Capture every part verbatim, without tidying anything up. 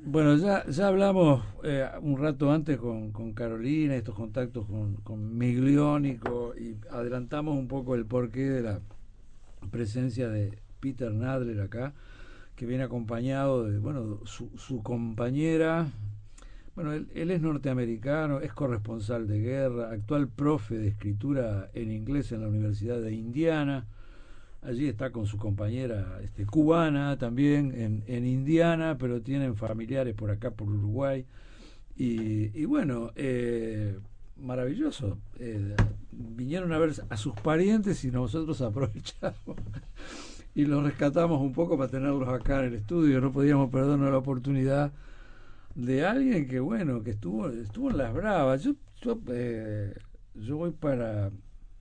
Bueno, ya, ya hablamos eh, un rato antes con, con Carolina, estos contactos con, con Migliónico, y adelantamos un poco el porqué de la presencia de Peter Nadler acá, que viene acompañado de, bueno, su, su compañera. Bueno, él, él es norteamericano, es corresponsal de guerra, actual profe de escritura en inglés en la Universidad de Indiana. Allí está con su compañera este, cubana también en, en Indiana, pero tienen familiares por acá, por Uruguay. Y, y bueno, eh, maravilloso. Eh, vinieron a ver a sus parientes y nosotros aprovechamos y los rescatamos un poco para tenerlos acá en el estudio. No podíamos perdernos la oportunidad de alguien que, bueno, que estuvo estuvo en las bravas. Yo, yo, eh, yo voy para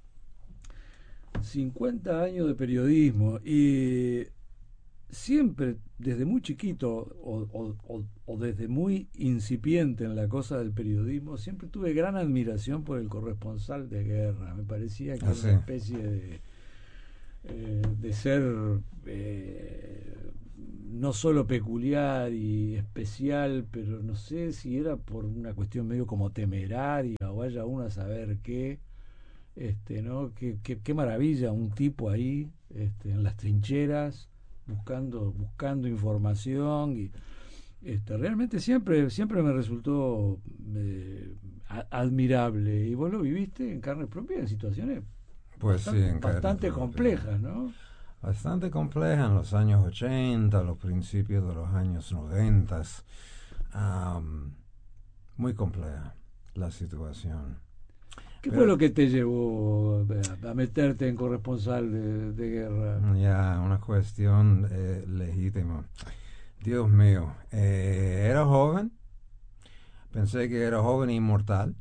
cincuenta años de periodismo y siempre, desde muy chiquito o, o, o, o desde muy incipiente en la cosa del periodismo, siempre tuve gran admiración por el corresponsal de guerra. Me parecía que Ah, era sí. una especie de, eh, de ser eh, no solo peculiar y especial, pero no sé si era por una cuestión medio como temeraria o vaya uno a saber qué. Este, ¿no? Qué, qué, qué maravilla, un tipo ahí este, en las trincheras buscando buscando información y este, realmente siempre siempre me resultó eh, a- admirable, y vos lo viviste en carne propia en situaciones Pues sí, bastante, en carne bastante propia. complejas, ¿no? Bastante compleja en los años ochenta, los principios de los años noventa. Am, muy compleja la situación. ¿Qué fue Pero lo que te llevó a, a meterte en corresponsal de, de guerra? ya, una cuestión eh, legítima. Dios mío, eh, era joven, pensé que era joven e inmortal.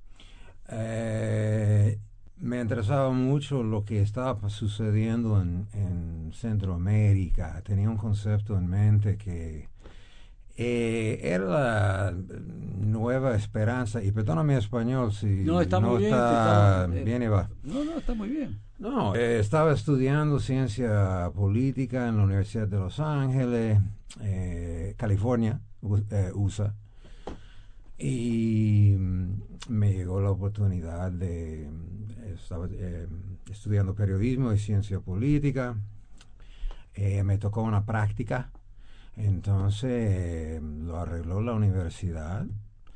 Eh, Me interesaba mucho lo que estaba sucediendo en, en Centroamérica. Tenía un concepto en mente que eh, era la nueva esperanza. Y perdona mi español si No, está muy no bien, te estamos... está eh, bien y va. no, no, está muy bien. No, eh, estaba estudiando ciencia política en la Universidad de Los Ángeles, eh, California, U- eh, U S A. Y mm, me llegó la oportunidad de, mm, estaba eh, estudiando periodismo y ciencia política, eh, me tocó una práctica, entonces eh, lo arregló la universidad,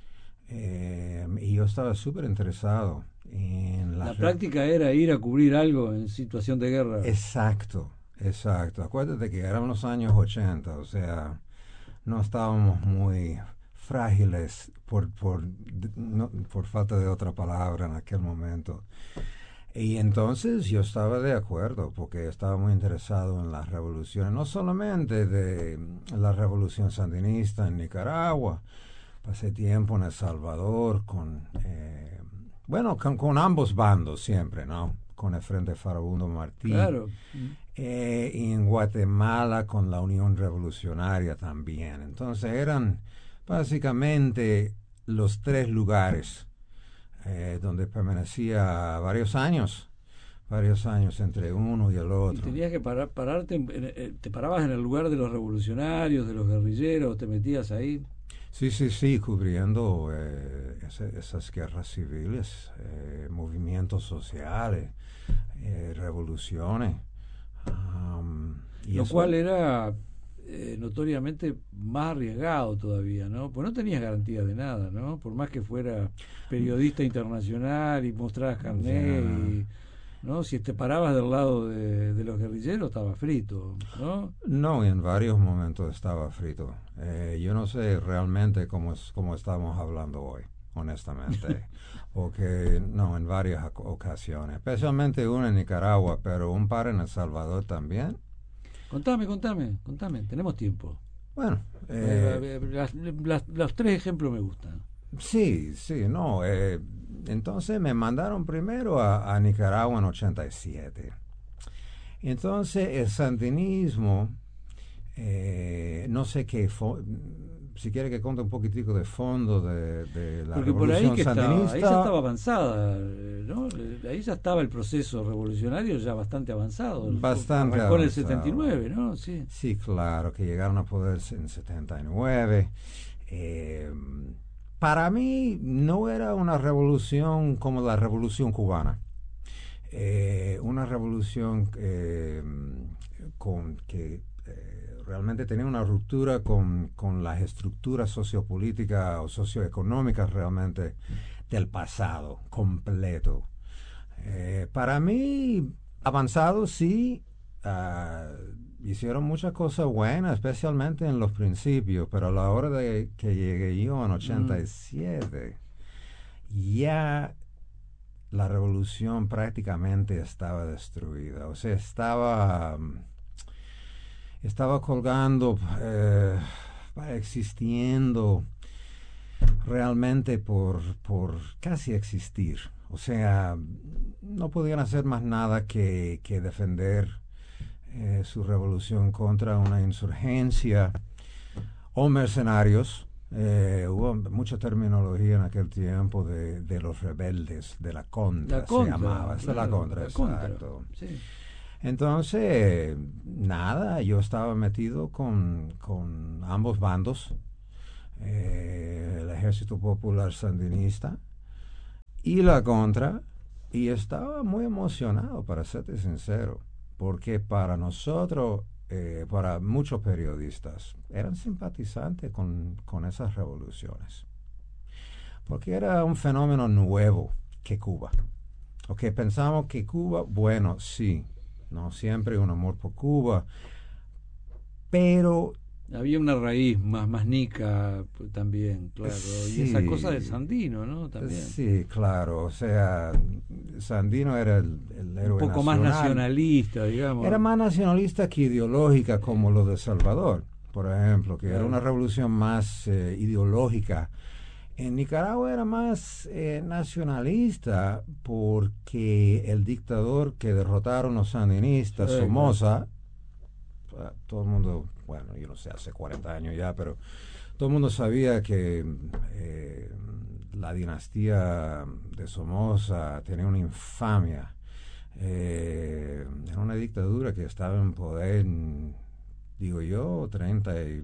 eh, y yo estaba súper interesado en la... La re- práctica era ir a cubrir algo en situación de guerra. Exacto, exacto. Acuérdate que eran los años ochenta, o sea, no estábamos muy frágiles por, por, no, por falta de otra palabra en aquel momento. Y entonces yo estaba de acuerdo porque estaba muy interesado en las revoluciones, no solamente de la revolución sandinista en Nicaragua, pasé tiempo en El Salvador con, eh, bueno, con, con ambos bandos siempre, ¿no? Con el Frente Farabundo Martí, Claro. Mm. eh, y en Guatemala con la Unión Revolucionaria también. Entonces eran básicamente los tres lugares eh, donde permanecía varios años, varios años entre uno y el Y otro. tenías que parar, pararte, en- en- en- te parabas en el lugar de los revolucionarios, de los guerrilleros, te metías ahí. Sí, sí, sí, cubriendo eh, ese- esas guerras civiles, eh, movimientos sociales, eh, revoluciones. Am, y Lo eso, cual era eh, notoriamente más arriesgado todavía, ¿no? Pues no tenías garantía de nada, ¿no? Por más que fuera periodista internacional y mostraras carnet ya, y... ¿no? Si te parabas del lado de, de los guerrilleros, estaba frito, ¿no? no, en varios momentos estaba frito. Eh, yo no sé realmente cómo, es, cómo estamos hablando hoy, honestamente. Porque, no, en varias oc- ocasiones. Especialmente una en Nicaragua, pero un par en El Salvador también. Contame, contame, contame, tenemos tiempo. Bueno, Eh, eh, eh, las- las- los tres ejemplos me gustan. sí, sí, no. Eh, entonces me mandaron primero a, a Nicaragua en ochenta y siete. Entonces el sandinismo, eh, no sé qué, fo- si quiere que cuente un poquitico de fondo de, de la Porque por ahí revolución que estaba, sandinista. ahí ya estaba avanzada, eh, ¿no? Ahí ya estaba el proceso revolucionario ya bastante avanzado. Bastante Arrancó en el avanzado. setenta y nueve, ¿no? Sí. Sí, claro, que llegaron a poder en setenta y nueve. Eh, para mí no era una revolución como la revolución cubana. Eh, una revolución eh, con que eh, realmente tenía una ruptura con, con las estructuras sociopolíticas o socioeconómicas realmente del pasado completo. Eh, para mí, avanzado sí, uh, hicieron muchas cosas buenas, especialmente en los principios, pero a la hora de que llegué yo en ochenta y siete, mm. ya la revolución prácticamente estaba destruida. O sea, estaba, estaba colgando, eh, existiendo realmente por, por casi existir. O sea, no podían hacer más nada que, que defender eh, su revolución contra una insurgencia o mercenarios. Eh, hubo mucha terminología en aquel tiempo de, de los rebeldes, de la contra, la contra se llamaba, claro, de la contra, la exacto. Contra, sí. Entonces, nada, yo estaba metido con, con ambos bandos, eh, el Ejército Popular Sandinista y la contra, y estaba muy emocionado, para serte sincero, porque para nosotros, eh, para muchos periodistas, eran simpatizantes con, con esas revoluciones, porque era un fenómeno nuevo que Cuba. Ok, pensamos que Cuba, bueno, sí, no siempre un amor por Cuba, pero había una raíz más más nica también, claro, sí, y esa cosa de Sandino, ¿no? También. Sí, claro, o sea, Sandino era el, el héroe un poco nacional. más nacionalista, digamos. Era más nacionalista que ideológica, como lo de Salvador, por ejemplo, que claro. Era una revolución más eh, ideológica. En Nicaragua era más eh, nacionalista porque el dictador que derrotaron los sandinistas, sí, Somoza, claro. Todo el mundo, bueno, yo no sé, hace cuarenta años ya, pero todo el mundo sabía que eh, la dinastía de Somoza tenía una infamia. Eh, era una dictadura que estaba en poder, digo yo, treinta y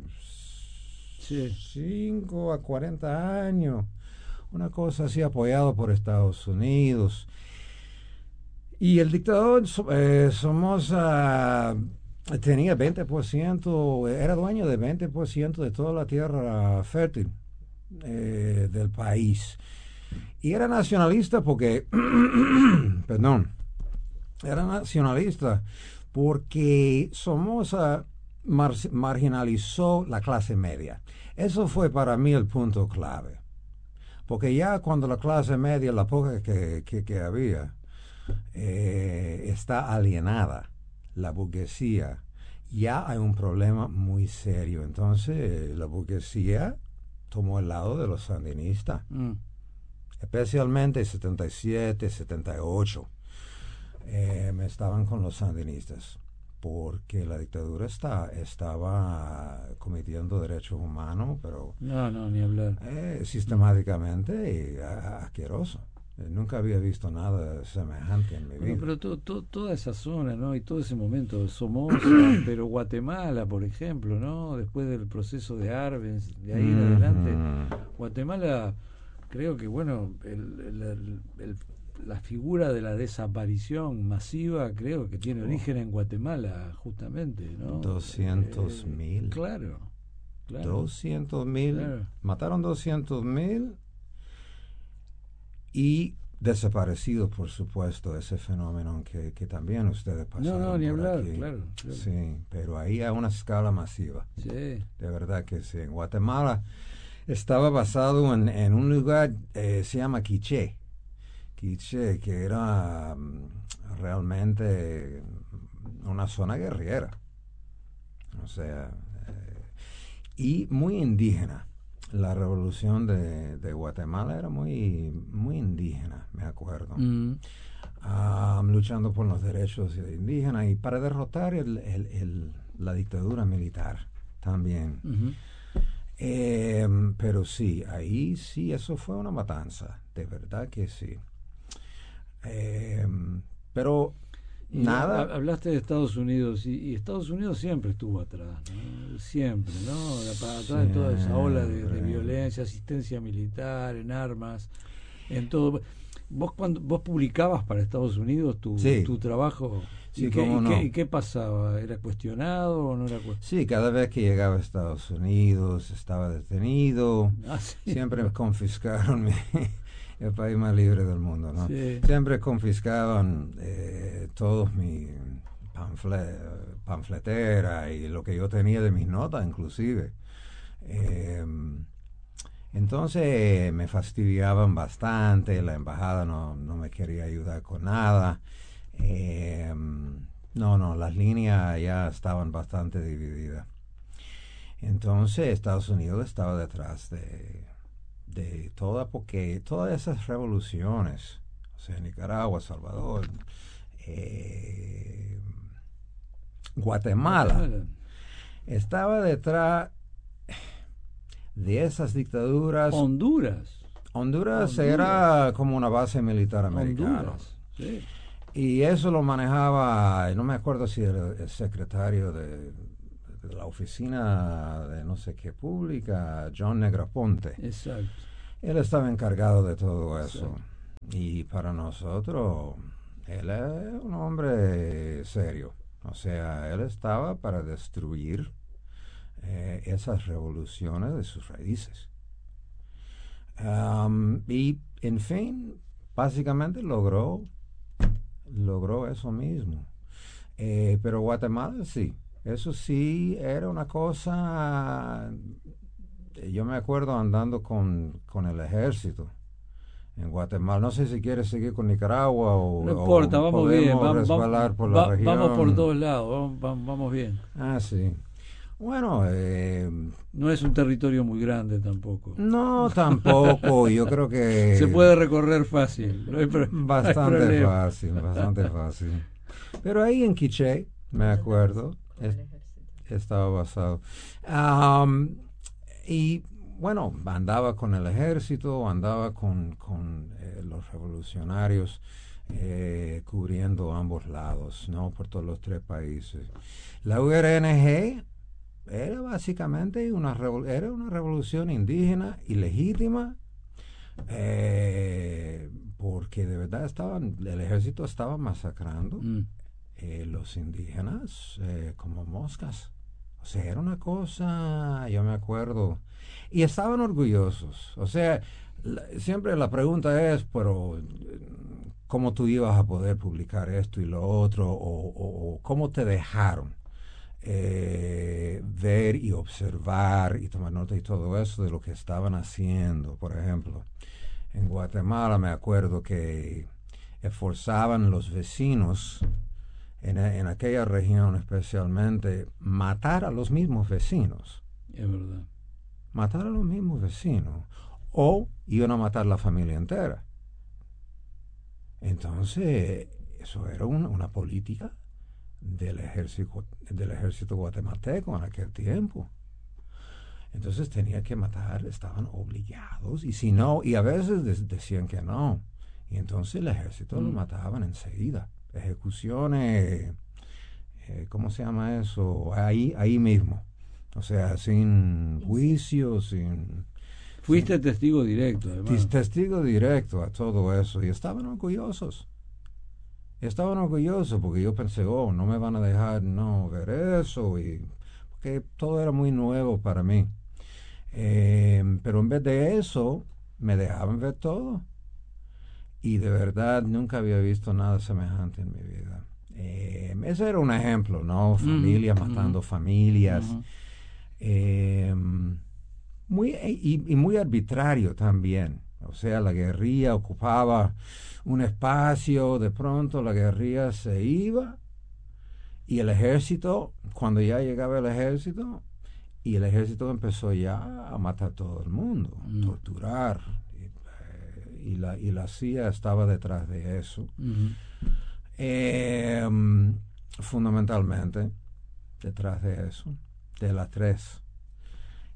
cinco a cuarenta años. Una cosa así, apoyado por Estados Unidos. Y el dictador eh, Somoza tenía veinte por ciento, era dueño de veinte por ciento de toda la tierra fértil eh, del país. Y era nacionalista porque, perdón, era nacionalista porque Somoza mar marginalizó la clase media. Eso fue para mí el punto clave. Porque ya cuando la clase media, la poca que, que, que había, eh, está alienada, la burguesía, ya hay un problema muy serio. Entonces la burguesía tomó el lado de los sandinistas, mm. especialmente en setenta y siete, setenta y ocho, eh, me estaban con los sandinistas, porque la dictadura está, estaba cometiendo derechos humanos, pero no, no, ni hablar, eh, sistemáticamente y a, asqueroso. Nunca había visto nada semejante en mi bueno, vida. Pero to, to, toda esa zona, ¿no? Y todo ese momento de Somoza, pero Guatemala, por ejemplo, ¿no? Después del proceso de Arbenz, de ahí en Mm-hmm. adelante, Guatemala, creo que, bueno, el, el, el, el, la figura de la desaparición masiva, creo que tiene origen en Guatemala, justamente, ¿no? doscientos mil. Eh, claro, claro. doscientos mil. Claro. Mataron doscientos mil. Y desaparecidos, por supuesto, ese fenómeno que, que también ustedes pasaron. No, no, ni hablar, aquí. Claro, claro. Sí, pero ahí a una escala masiva. Sí. De verdad que sí. En Guatemala estaba basado en, en un lugar, eh, se llama Quiché. Quiché, que era um, realmente una zona guerrillera. O sea, eh, y muy indígena. La revolución de, de Guatemala era muy, muy indígena, me acuerdo. Mm. Um, luchando por los derechos indígenas y para derrotar el, el, el, la dictadura militar también. Uh-huh. Eh, pero sí, ahí sí, eso fue una matanza, de verdad que sí. Eh, pero Y ha- nada, ha- hablaste de Estados Unidos y, y Estados Unidos siempre estuvo atrás, ¿no? Siempre, ¿no? La- para atrás de toda esa ola de, de siempre. violencia, asistencia militar, en armas, en todo. Vos cuando vos publicabas para Estados Unidos tu, Sí, tu trabajo y sí, qué, y cómo qué no. y qué pasaba, ¿era cuestionado o no era cuestionado? Sí, cada vez que llegaba a Estados Unidos estaba detenido. Ah, sí, Siempre me confiscaron mi, el país más libre del mundo, ¿no? sí, Siempre confiscaban eh, todos mi panfle, panfletera y lo que yo tenía de mis notas, inclusive. Eh, entonces me fastidiaban bastante, la embajada no, no me quería ayudar con nada. Eh, no, no, las líneas ya estaban bastante divididas. Entonces Estados Unidos estaba detrás de, de toda, porque todas esas revoluciones, o sea, Nicaragua, Salvador, eh, Guatemala, Guatemala, estaba detrás de esas dictaduras. Honduras, Honduras Honduras, era como una base militar americana. Honduras, sí, Y eso lo manejaba, no me acuerdo si era el secretario de, de la oficina de no sé qué pública, John Negroponte. exacto, Él estaba encargado de todo eso. exacto. Y para nosotros, él es un hombre serio. O sea, él estaba para destruir eh, esas revoluciones de sus raíces. Um, y, en fin, básicamente logró, logró eso mismo. Eh, pero Guatemala sí, eso sí era una cosa. Yo me acuerdo andando con, con el ejército en Guatemala. No sé si quieres seguir con Nicaragua o, No importa, o vamos bien, podemos vamos, resbalar por la va- vamos por región. todos lados, vamos, vamos- vamos bien. Ah, sí. Bueno, eh, No es un territorio muy grande tampoco. no tampoco. Yo creo Se que puede recorrer fácil, no hay, pro- no hay bastante problema. fácil, bastante fácil. Pero ahí en Quiché, me acuerdo, es- estaba basado. Am, y bueno, andaba con el ejército, andaba con, con eh, los revolucionarios eh, cubriendo ambos lados, ¿no? Por todos los tres países. La U R N G era básicamente una, revol- era una revolución indígena ilegítima, eh, porque de verdad estaban, el ejército estaba masacrando Mm. eh, los indígenas eh, como moscas. O sea, era una cosa, yo me acuerdo, y estaban orgullosos. O sea, la, siempre la pregunta es, pero ¿cómo tú ibas a poder publicar esto y lo otro? O, o, o ¿cómo te dejaron eh, ver y observar y tomar nota y todo eso de lo que estaban haciendo? Por ejemplo, en Guatemala me acuerdo que esforzaban los vecinos en, en aquella región especialmente, matar a los mismos vecinos. Es verdad. Matar a los mismos vecinos. O iban a matar la familia entera. Entonces, eso era una, una política del ejército, del ejército guatemalteco en aquel tiempo. Entonces tenía que matar, estaban obligados. Y si no, y a veces de, decían que no. Y entonces el ejército mm. lo mataban enseguida. Ejecuciones, eh, ¿cómo se llama eso? Ahí, ahí mismo. O sea, sin juicio, sin... Fuiste sin, testigo directo, además. Testigo directo a todo eso. Y estaban orgullosos. Estaban orgullosos porque yo pensé, oh, no me van a dejar no ver eso. Y, porque todo era muy nuevo para mí. Eh, pero en vez de eso, me dejaban ver todo. Y de verdad nunca había visto nada semejante en mi vida. Eh, ese era un ejemplo, ¿no? Familias uh-huh, matando uh-huh. familias. Uh-huh. Eh, muy, y, y muy arbitrario también. O sea, la guerrilla ocupaba un espacio, de pronto la guerrilla se iba y el ejército, cuando ya llegaba el ejército, y el ejército empezó ya a matar a todo el mundo, uh-huh. torturar. Y la, y la C I A estaba detrás de eso. Uh-huh. Eh, fundamentalmente, detrás de eso, de las tres.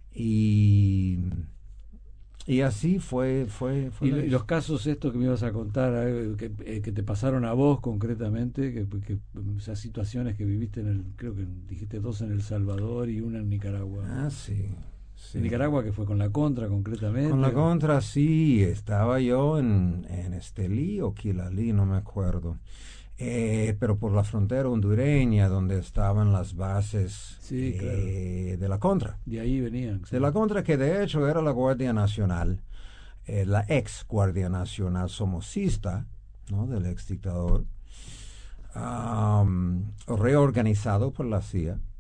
Y, y así fue. fue, fue y, la- y los casos estos que me ibas a contar, eh, que, eh, que te pasaron a vos concretamente, que, que esas situaciones que viviste en el, creo que dijiste dos en El Salvador y una en Nicaragua. Ah, sí, En sí. Nicaragua, que fue con la contra Con la concretamente. contra, sí, estaba yo en, en Estelí o Quilalí, no me acuerdo. Eh, pero por la frontera hondureña, donde estaban las bases Sí, claro. eh, de la contra. De ahí venían. Sí. De la contra, que de hecho era la Guardia Nacional, eh, la ex Guardia Nacional somocista, ¿no? Del ex dictador, um, reorganizado por la C I A.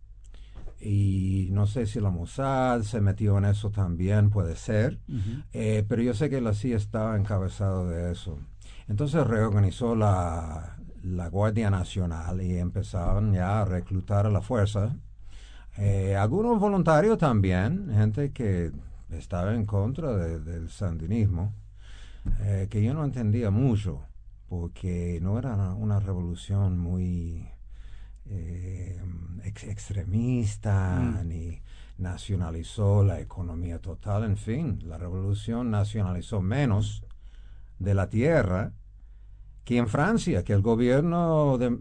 Y no sé si la Mossad se metió en eso también, puede ser, Uh-huh. eh, pero yo sé que la C I A estaba encabezado de eso. Entonces reorganizó la, la Guardia Nacional y empezaban ya a reclutar a la fuerza. Eh, algunos voluntarios también, gente que estaba en contra de, del sandinismo, eh, que yo no entendía mucho, porque no era una, una revolución muy eh, ex extremista, Mm. ni nacionalizó la economía total, en fin, la revolución nacionalizó menos de la tierra que en Francia, que el gobierno de,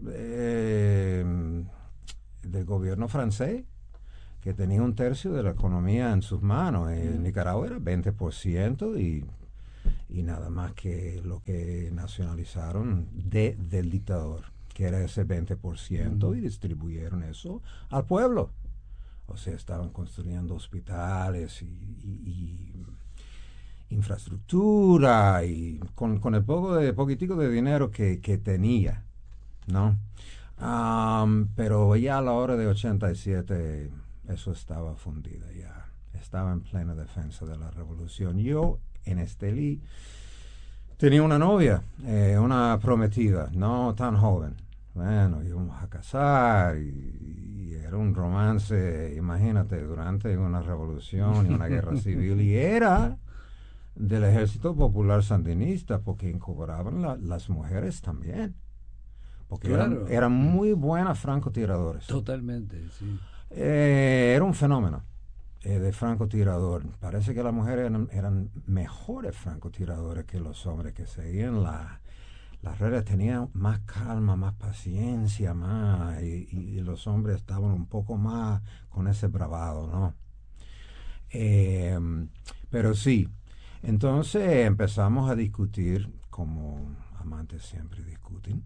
eh, del gobierno francés, que tenía un tercio de la economía en sus manos. En Nicaragua era veinte por ciento y, y nada más que lo que nacionalizaron de, del dictador, que era ese veinte por ciento, Uh-huh. y distribuyeron eso al pueblo. O sea, estaban construyendo hospitales y, y, y infraestructura y con, con el poco de poquitico de dinero que, que tenía, ¿no? Um, pero ya a la hora de ochenta y siete eso estaba fundido ya. Estaba en plena defensa de la revolución. Yo en Estelí tenía una novia, eh, una prometida, no tan joven. Bueno, íbamos a casar y, y era un romance, imagínate, durante una revolución y una guerra civil. Y era del Ejército Popular Sandinista, porque incorporaban la, las mujeres también. Porque eran, Claro. eran muy buenas francotiradores. Totalmente, sí. Eh, era un fenómeno eh, de francotirador. Parece que las mujeres eran, eran mejores francotiradores que los hombres, que seguían la, las reglas, tenían más calma, más paciencia, más, y, y los hombres estaban un poco más con ese bravado, ¿no? Eh, pero sí, entonces empezamos a discutir, como amantes siempre discuten.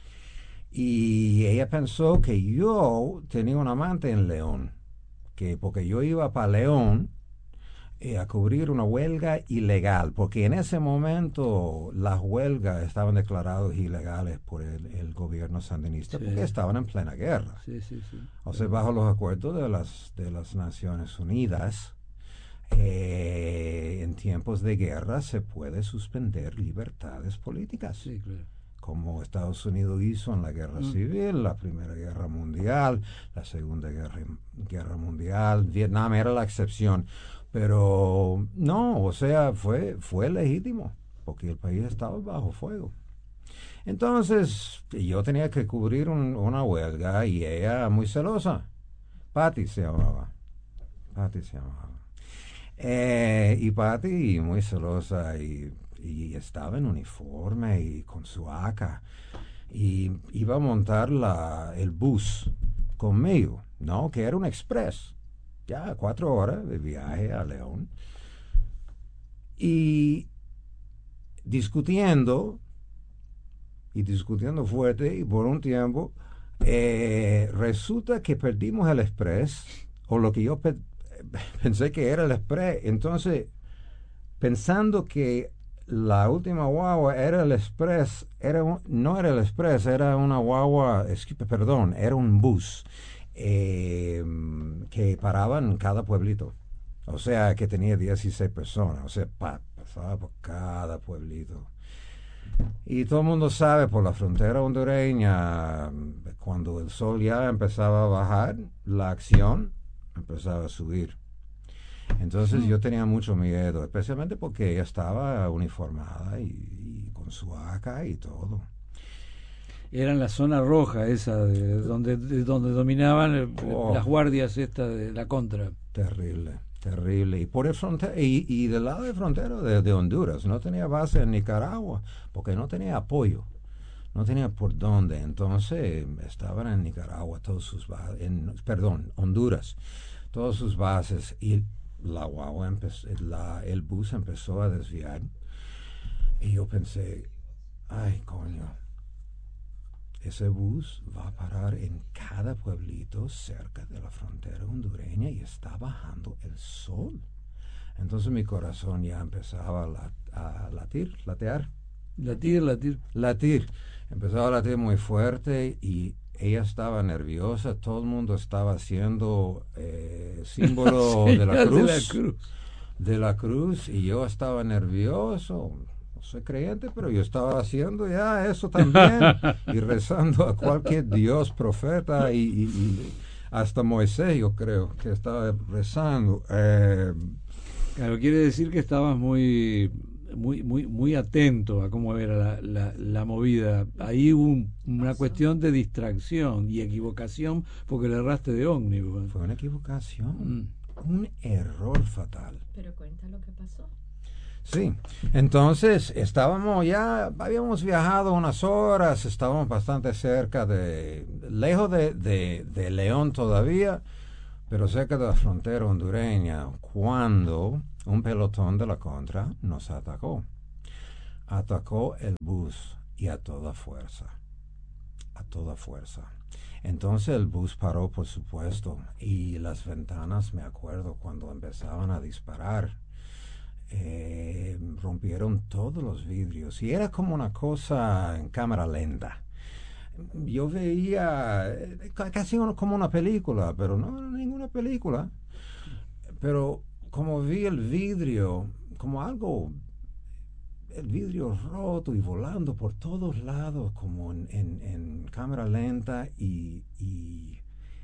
Y ella pensó que yo tenía un amante en León, que porque yo iba para León eh, a cubrir una huelga ilegal, porque en ese momento las huelgas estaban declaradas ilegales por el, el gobierno sandinista, Sí. porque estaban en plena guerra. Sí, sí, sí. O sea, bajo los acuerdos de las, de las Naciones Unidas, eh, en tiempos de guerra se puede suspender libertades políticas. Sí, claro. Como Estados Unidos hizo en la Guerra Mm. Civil, la Primera Guerra Mundial, la Segunda Guerra, Guerra Mundial. Vietnam era la excepción, pero no, o sea, fue, fue legítimo, porque el país estaba bajo fuego. Entonces, yo tenía que cubrir un, una huelga y ella muy celosa. Patty se llamaba. Patty se llamaba. Eh, y Patty muy celosa y y estaba en uniforme y con su A C A y iba a montar la, el bus conmigo, ¿no? Que era un express, ya cuatro horas de viaje a León, y discutiendo y discutiendo fuerte, y por un tiempo eh, resulta que perdimos el express, o lo que yo pe pensé que era el express. Entonces, pensando que la última guagua era el express, era un, no era el express, era una guagua, es, perdón, era un bus eh, que paraba en cada pueblito. O sea, que tenía dieciséis personas, o sea, pa, pasaba por cada pueblito. Y todo el mundo sabe, por la frontera hondureña, cuando el sol ya empezaba a bajar, la acción empezaba a subir. Entonces yo tenía mucho miedo, especialmente porque ella estaba uniformada y, y con su A C A y todo. era en la zona roja esa, de, donde, de donde dominaban eh, Oh. las guardias estas de la contra. Terrible, terrible. Y por el frontera, y, y del lado de frontera de, de Honduras, no tenía base en Nicaragua, porque no tenía apoyo, no tenía por dónde. Entonces estaban en Nicaragua todos sus bases, en, perdón, Honduras, todas sus bases, y la guagua empezó, la, el bus empezó a desviar. Y yo pensé, ay, coño, ese bus va a parar en cada pueblito cerca de la frontera hondureña y está bajando el sol. Entonces mi corazón ya empezaba a, lat a latir, latear. Latir, latir. Latir. Empezaba a latir muy fuerte y ella estaba nerviosa. Todo el mundo estaba haciendo eh, símbolo de la cruz. De la cruz. De la cruz y yo estaba nervioso. No soy creyente, pero yo estaba haciendo ya eso también y rezando a cualquier Dios, profeta y, y, y hasta Moisés, yo creo que estaba rezando. Eh, Claro, quiere decir que estabas muy muy muy muy atento a cómo era la, la, la movida. Ahí hubo un, una cuestión de distracción y equivocación porque le erraste de ómnibus. Fue una equivocación, Mm. un error fatal. Pero cuenta lo que pasó. Sí, entonces estábamos ya, habíamos viajado unas horas, estábamos bastante cerca de, lejos de, de, de León todavía, pero cerca de la frontera hondureña, cuando un pelotón de la contra nos atacó. Atacó el bus y a toda fuerza, a toda fuerza. Entonces el bus paró, por supuesto, y las ventanas, me acuerdo, cuando empezaban a disparar, eh, rompieron todos los vidrios y era como una cosa en cámara lenta. Yo veía eh, casi como una película, pero no era ninguna película. Pero como vi el vidrio, como algo, el vidrio roto y volando por todos lados, como en, en, en cámara lenta, y, y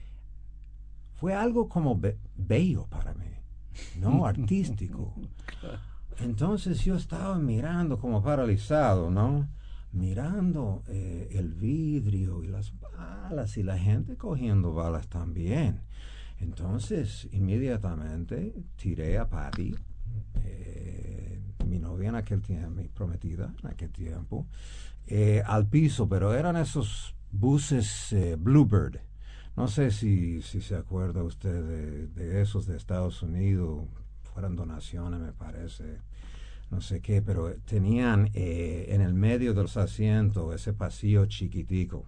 fue algo como be bello para mí, ¿no? Artístico. Entonces yo estaba mirando como paralizado, ¿no? Mirando eh, el vidrio y las balas y la gente cogiendo balas también. Entonces inmediatamente tiré a Patty, eh, mi novia en aquel tiempo, mi prometida en aquel tiempo, eh, al piso, pero eran esos buses eh, Bluebird. No sé si, si se acuerda usted de, de esos de Estados Unidos, fueran donaciones me parece, no sé qué, pero tenían eh, en el medio de los asientos ese pasillo chiquitico.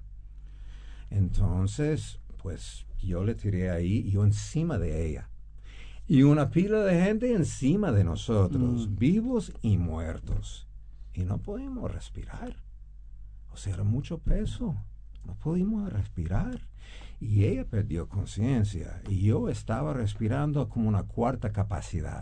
Entonces, pues yo le tiré ahí, yo encima de ella. Y una pila de gente encima de nosotros, Mm. vivos y muertos. Y no podíamos respirar. O sea, era mucho peso. No pudimos respirar. Y ella perdió conciencia. Y yo estaba respirando como una cuarta capacidad.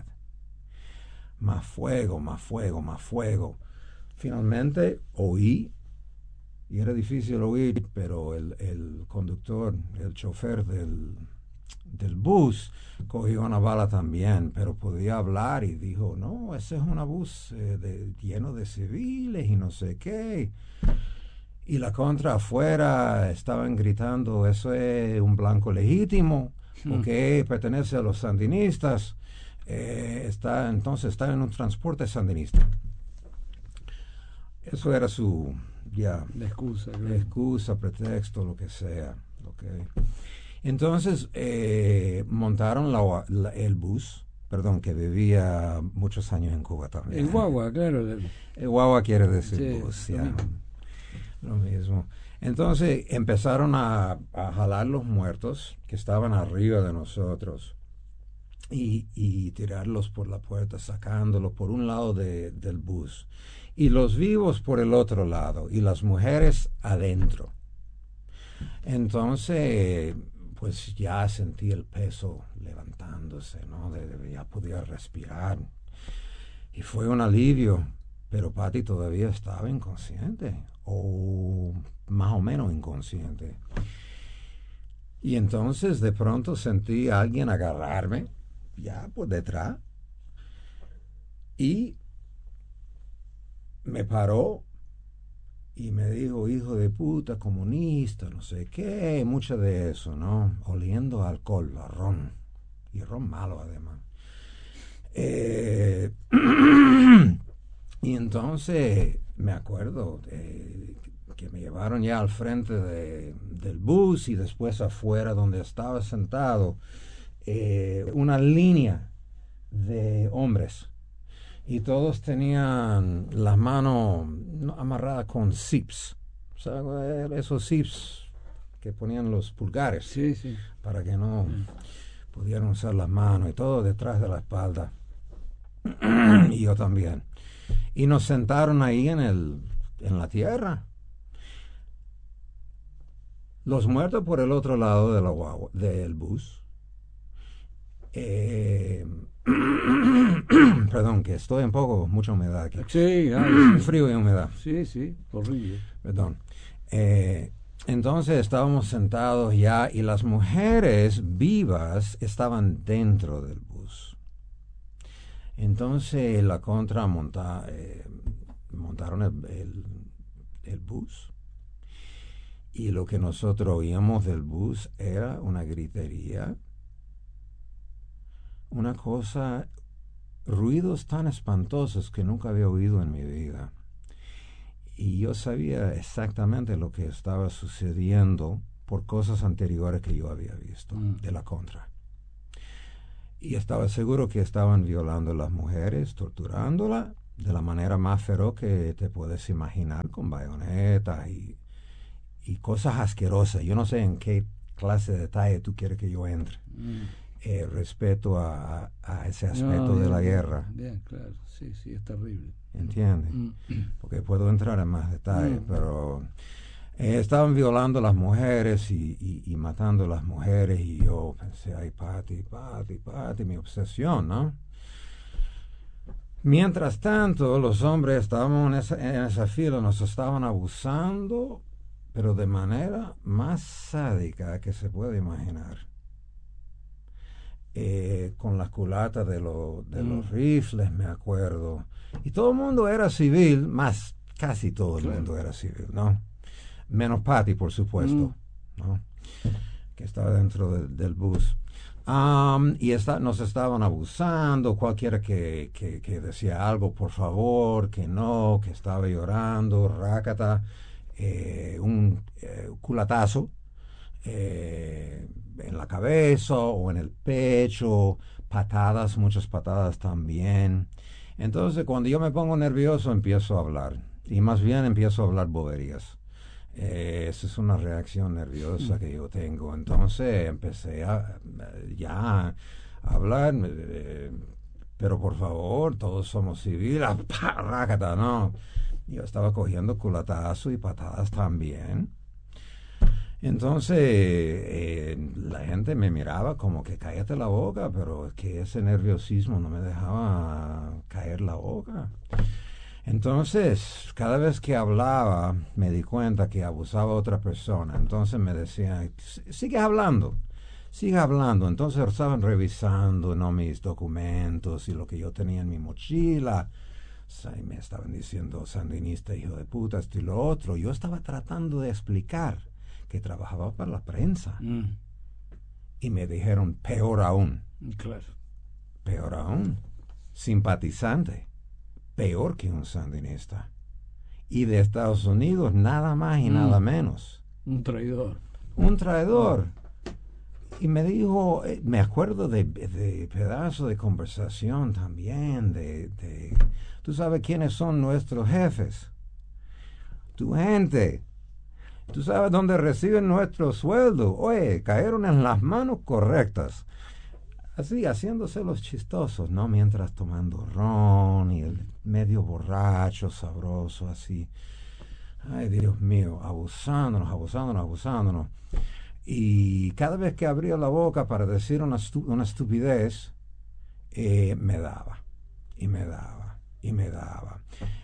Más fuego, más fuego, más fuego. Finalmente oí, y era difícil oír, pero el, el conductor, el chofer del, del bus, cogió una bala también, pero podía hablar y dijo, no, ese es un bus eh, de, lleno de civiles y no sé qué. Y la contra afuera estaban gritando, eso es un blanco legítimo, porque mm. pertenece a los sandinistas. Eh, está, entonces está en un transporte sandinista. Eso era su, ya, la excusa, la excusa, pretexto, lo que sea. Okay. Entonces eh, montaron la, la, el bus, perdón, que vivía muchos años en Cuba también. El guagua, claro. El guagua quiere decir sí, bus, ya. Lo mismo. Entonces empezaron a, a jalar los muertos que estaban arriba de nosotros y, y tirarlos por la puerta, sacándolos por un lado de, del bus y los vivos por el otro lado y las mujeres adentro. Entonces, pues ya sentí el peso levantándose, ¿no? De, de, ya podía respirar y fue un alivio. Pero Patty todavía estaba inconsciente, o más o menos inconsciente. Y entonces de pronto sentí a alguien agarrarme, ya por detrás, y me paró y me dijo, hijo de puta, comunista, no sé qué, mucho de eso, ¿no? Oliendo alcohol, a ron, y ron malo además. Eh, y entonces me acuerdo eh, que me llevaron ya al frente de, del bus y después afuera donde estaba sentado eh, una línea de hombres y todos tenían las manos amarradas con zips, o sea, esos zips que ponían los pulgares, sí, sí, para que no pudieran usar las manos, y todo detrás de la espalda. Y yo también. Y nos sentaron ahí en el en la tierra. Los muertos por el otro lado de la guagua, del bus. Eh, perdón, que estoy un poco, mucha humedad aquí. sí, ay, sí. Frío y humedad. Sí, sí, horrible. Perdón. Eh, entonces estábamos sentados ya y las mujeres vivas estaban dentro del bus. Entonces la contra monta, eh, montaron el, el, el bus y lo que nosotros oíamos del bus era una gritería, una cosa, ruidos tan espantosos que nunca había oído en mi vida. Y yo sabía exactamente lo que estaba sucediendo por cosas anteriores que yo había visto mm. de la contra. Y estaba seguro que estaban violando a las mujeres, torturándolas de la manera más feroz que te puedes imaginar, con bayonetas y, y cosas asquerosas. Yo no sé en qué clase de detalle tú quieres que yo entre. Mm. Eh, respecto a, a ese aspecto no, bien, de la guerra. Bien, claro, sí, sí, es terrible. ¿Entiendes? Mm. Porque puedo entrar en más detalles, mm. pero eh, estaban violando a las mujeres y, y, y matando a las mujeres y yo pensé, ay, Pati, Pati, Pati, mi obsesión, ¿no? Mientras tanto, los hombres estábamos en esa, en esa fila, nos estaban abusando, pero de manera más sádica que se puede imaginar. Eh, con las culatas de, lo, de mm. los rifles, me acuerdo. Y todo el mundo era civil, más casi todo el claro. mundo era civil, ¿no? Menos Patty, por supuesto, mm. ¿no? Que estaba dentro de, del bus. Um, y está, nos estaban abusando, cualquiera que, que, que decía algo, por favor, que no, que estaba llorando, rácata, eh, un eh, culatazo. Eh, en la cabeza o en el pecho, patadas, muchas patadas también. Entonces, cuando yo me pongo nervioso, empiezo a hablar. Y más bien empiezo a hablar boberías. Eh, esa es una reacción nerviosa que yo tengo. Entonces, empecé a ya a hablar. Eh, pero por favor, todos somos civiles. ¡Rácata! No. Yo estaba cogiendo culatazo y patadas también. Entonces eh, la gente me miraba como que cállate la boca, pero es que ese nerviosismo no me dejaba caer la boca. Entonces cada vez que hablaba me di cuenta que abusaba a otra persona. Entonces me decían, sigue hablando, sigue hablando. Entonces estaban revisando, ¿no?, mis documentos y lo que yo tenía en mi mochila. O sea, y me estaban diciendo sandinista, hijo de puta, esto y lo otro. Yo estaba tratando de explicar que trabajaba para la prensa. Mm. Y me dijeron, peor aún. Claro. Peor aún. Simpatizante. Peor que un sandinista. Y de Estados Unidos, nada más y mm. nada menos. Un traidor. Un traidor. Mm. Y me dijo, eh, me acuerdo de, de pedazos de conversación también, de, de... ¿Tú sabes quiénes son nuestros jefes? Tu gente. ¿Tú sabes dónde reciben nuestro sueldo? Oye, cayeron en las manos correctas. Así, haciéndose los chistosos, ¿no? Mientras tomando ron y el medio borracho, sabroso, así. Ay, Dios mío, abusándonos, abusándonos, abusándonos. Y cada vez que abría la boca para decir una, estu- una estupidez, eh, me daba, y me daba, y me daba.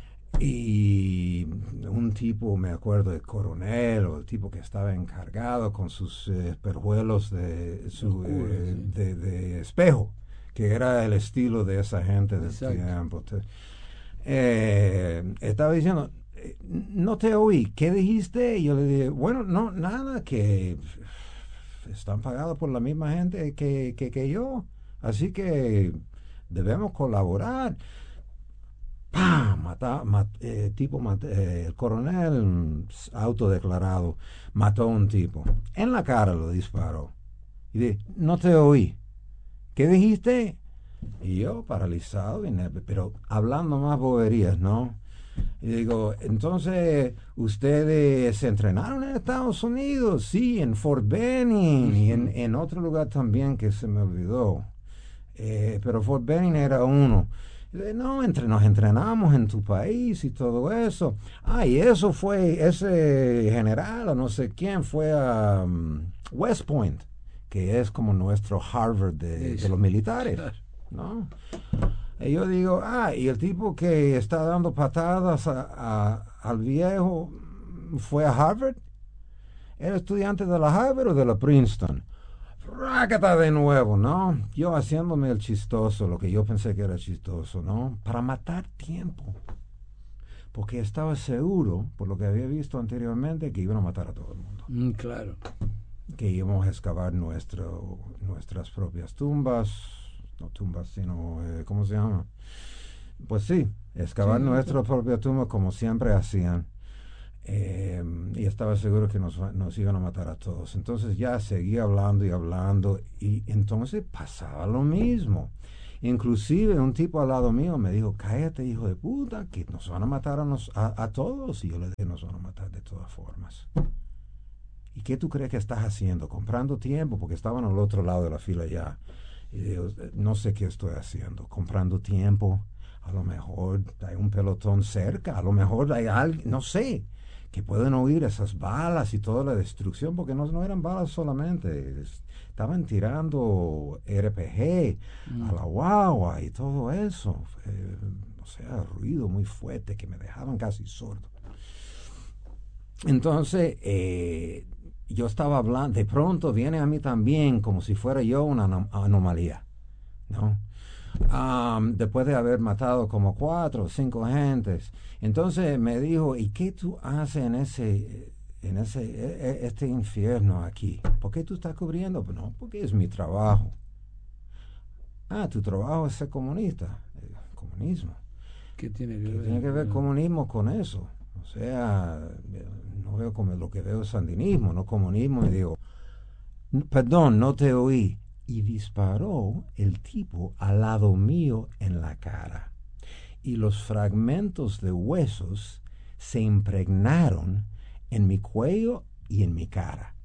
Y un tipo, me acuerdo, de coronel, o el tipo que estaba encargado con sus eh, espejuelos de, su, Oscuro, eh, sí. de, de espejo, que era el estilo de esa gente del Exacto. tiempo. Eh, estaba diciendo, no te oí, ¿qué dijiste? Y yo le dije, bueno, no, nada, que están pagados por la misma gente que, que, que yo, así que debemos colaborar. ¡Pam! Mata, mat, eh, tipo, mat, eh, el coronel autodeclarado mató a un tipo. En la cara lo disparó. Y dije, no te oí. ¿Qué dijiste? Y yo paralizado, pero hablando más boberías, ¿no? Y digo, entonces, ¿ustedes se entrenaron en Estados Unidos? Sí, en Fort Benning y en, en otro lugar también que se me olvidó. Eh, pero Fort Benning era uno. Y digo, no, entre, nos entrenamos en tu país y todo eso. Ah, y eso fue, ese general o no sé quién fue a um, West Point, que es como nuestro Harvard de, de los militares, ¿no? Y yo digo, ah, y el tipo que está dando patadas a, a, al viejo fue a Harvard. ¿Era estudiante de la Harvard o de la Princeton? Rácata de nuevo, ¿no? Yo haciéndome el chistoso, lo que yo pensé que era chistoso, ¿no? Para matar tiempo. Porque estaba seguro, por lo que había visto anteriormente, que iban a matar a todo el mundo. Mm, claro. Que íbamos a excavar nuestro, nuestras propias tumbas. No tumbas, sino, eh, ¿cómo se llama? Pues sí, excavar sí, nuestra sí. propia tumba como siempre hacían. Eh, y estaba seguro que nos, nos iban a matar a todos. Entonces ya seguía hablando y hablando y entonces pasaba lo mismo. Inclusive un tipo al lado mío me dijo, cállate, hijo de puta, que nos van a matar a, nos, a, a todos. Y yo le dije, nos van a matar de todas formas. ¿Y qué tú crees que estás haciendo? Comprando tiempo, porque estaban al otro lado de la fila ya. Y digo, no sé qué estoy haciendo, comprando tiempo. A lo mejor hay un pelotón cerca, a lo mejor hay alguien, no sé, que pueden oír esas balas y toda la destrucción, porque no, no eran balas solamente, estaban tirando R P G mm. a la guagua y todo eso. Eh, o sea, ruido muy fuerte que me dejaban casi sordo. Entonces, eh, yo estaba hablando, de pronto viene a mí también como si fuera yo una anom- anomalía, ¿no? Um, después de haber matado como cuatro o cinco gentes. Entonces me dijo, ¿y qué tú haces en ese, en ese, este infierno aquí? ¿Por qué tú estás cubriendo? No, porque es mi trabajo. Ah, tu trabajo es ser comunista. Eh, comunismo. ¿Qué tiene que ¿Qué ver? tiene que ver comunismo con eso? O sea, no veo como lo que veo es sandinismo, no comunismo. Y digo, perdón, no te oí. Y disparó el tipo al lado mío en la cara. Y los fragmentos de huesos se impregnaron en mi cuello y en mi cara.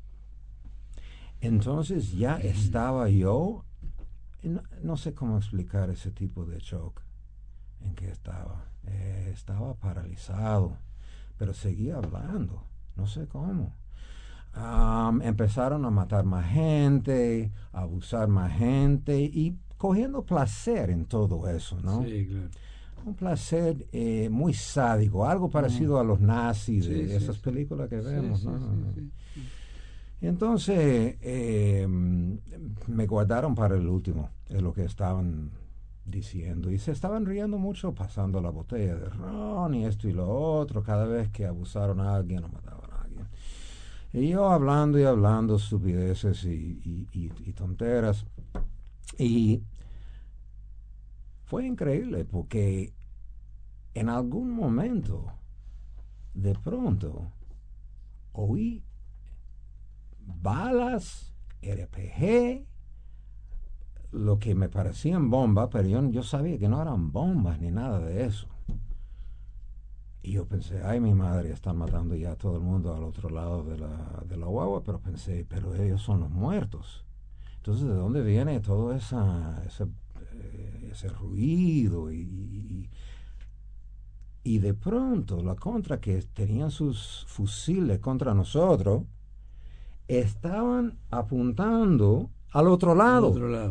Entonces ya estaba yo, no, no sé cómo explicar ese tipo de shock en que estaba. Eh, estaba paralizado, pero seguía hablando, no sé cómo. Um, empezaron a matar más gente, a abusar más gente y cogiendo placer en todo eso, ¿no? Sí, claro. Un placer eh, muy sádico, algo parecido mm. a los nazis sí, de sí, esas sí. películas que vemos, sí, ¿no? Sí, sí, sí. Y entonces eh, me guardaron para el último, es lo que estaban diciendo, y se estaban riendo mucho pasando la botella de ron y esto y lo otro, cada vez que abusaron a alguien o mataban a alguien. Y yo hablando y hablando estupideces y, y, y, y tonteras. Y fue increíble porque en algún momento, de pronto, oí balas, R P G, lo que me parecían bombas, pero yo, yo sabía que no eran bombas ni nada de eso. Y yo pensé, ay, mi madre, están matando ya a todo el mundo al otro lado de la, de la guagua, pero pensé, pero ellos son los muertos. Entonces, ¿de dónde viene todo esa, ese, eh, ese ruido? Y, y, y de pronto, la contra que tenían sus fusiles contra nosotros, estaban apuntando al otro lado. Al otro lado.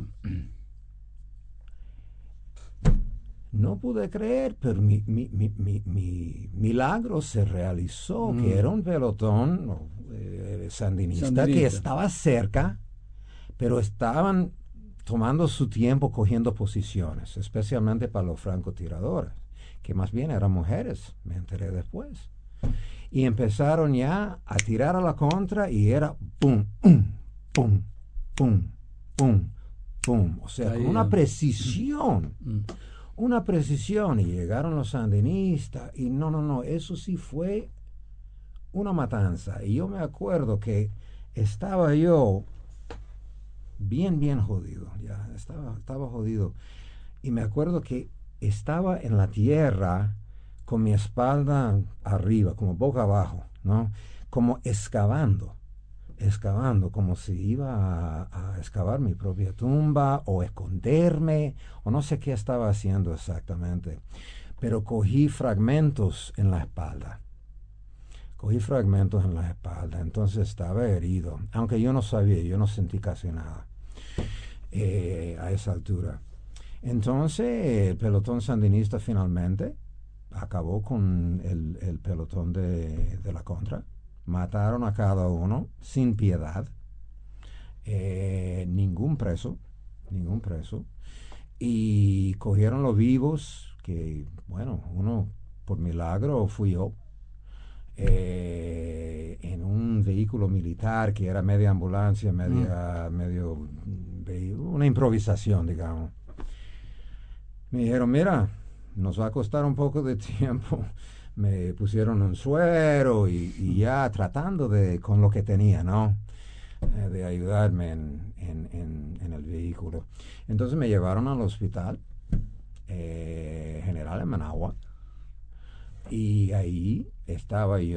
No pude creer, pero mi, mi, mi, mi, mi milagro se realizó, mm. que era un pelotón eh, sandinista, sandinista que estaba cerca, pero estaban tomando su tiempo cogiendo posiciones, especialmente para los francotiradores, que más bien eran mujeres, me enteré después. Y empezaron ya a tirar a la contra y era pum, pum, pum, pum, pum, pum. O sea, con una precisión. Mm. Una precisión. Y llegaron los sandinistas. Y no, no, no. Eso sí fue una matanza. Y yo me acuerdo que estaba yo bien, bien jodido. Ya, estaba, estaba jodido. Y me acuerdo que estaba en la tierra con mi espalda arriba, como boca abajo, ¿no? Como excavando, excavando, como si iba a, a excavar mi propia tumba o esconderme, o no sé qué estaba haciendo exactamente. Pero cogí fragmentos en la espalda. Cogí fragmentos en la espalda, entonces estaba herido, aunque yo no sabía, yo no sentí casi nada eh, a esa altura. Entonces el pelotón sandinista finalmente acabó con el, el pelotón de, de la contra. Mataron a cada uno sin piedad. Eh, ningún preso, ningún preso. Y cogieron los vivos, que bueno, uno por milagro fui yo, eh, en un vehículo militar que era media ambulancia, media, mm. medio, una improvisación, digamos. Me dijeron, mira, nos va a costar un poco de tiempo. Me pusieron un suero y, y ya tratando de, con lo que tenía, ¿no? Eh, de ayudarme en, en, en, en el vehículo. Entonces me llevaron al hospital eh, general en Managua y ahí estaba yo.